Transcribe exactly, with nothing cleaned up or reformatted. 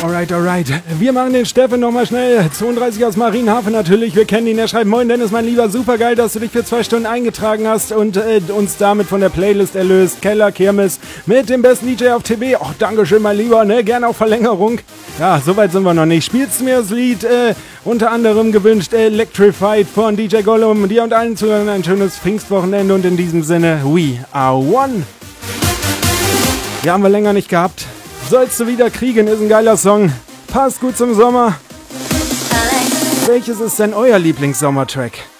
Alright, alright. Wir machen den Steffen nochmal schnell. zweiunddreißig aus Marienhafen natürlich. Wir kennen ihn. Er schreibt: Moin Dennis, mein Lieber. Super geil, dass du dich für zwei Stunden eingetragen hast und äh, uns damit von der Playlist erlöst. Keller Kirmes mit dem besten D J auf T V. Oh, Dankeschön, mein Lieber. Ne? Gerne auch Verlängerung. Ja, soweit sind wir noch nicht. Spielst du mir das Lied äh, unter anderem gewünscht Electrified von D J Gollum. Dir und allen Zuhörern ein schönes Pfingstwochenende und in diesem Sinne, we are one. Ja, haben wir länger nicht gehabt. Sollst du wieder kriegen, ist ein geiler Song. Passt gut zum Sommer. Welches ist denn euer Lieblings-Sommertrack?